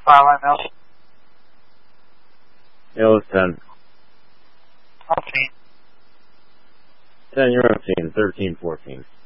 Twilight Mills. It was 10. Okay. 10, you're 15, 13, 14.